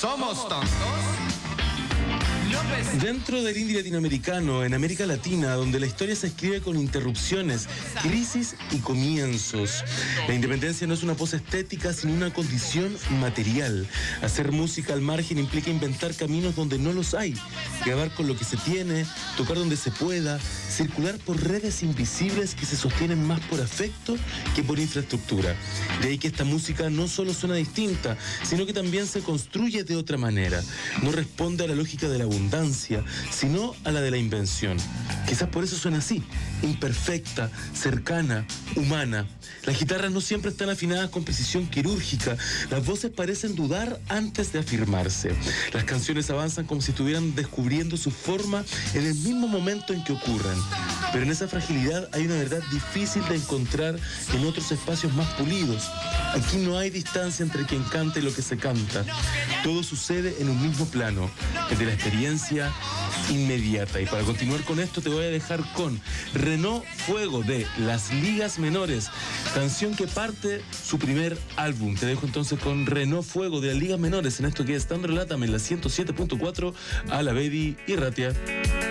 ¿Somos tontos? Dentro del indie latinoamericano, en América Latina, donde la historia se escribe con interrupciones, crisis y comienzos. La independencia no es una pose estética, sino una condición material. Hacer música al margen implica inventar caminos donde no los hay, grabar con lo que se tiene, tocar donde se pueda, circular por redes invisibles que se sostienen más por afecto que por infraestructura. De ahí que esta música no solo suena distinta, sino que también se construye de otra manera. No responde a la lógica de la abundancia, sino a la de la invención. Quizás por eso suena así, imperfecta, cercana, humana. Las guitarras no siempre están afinadas con precisión quirúrgica, las voces parecen dudar antes de afirmarse. Las canciones avanzan como si estuvieran descubriendo su forma en el mismo momento en que ocurren. Pero en esa fragilidad hay una verdad difícil de encontrar en otros espacios más pulidos. Aquí no hay distancia entre quien canta y lo que se canta. Todo sucede en un mismo plano, el de la experiencia inmediata. Y para continuar con esto te voy a dejar con Renault Fuego de Las Ligas Menores, canción que parte su primer álbum. Te dejo entonces con Renault Fuego de Las Ligas Menores en esto que es Tan Relátame en la 107.4 a la Baby y Ratia.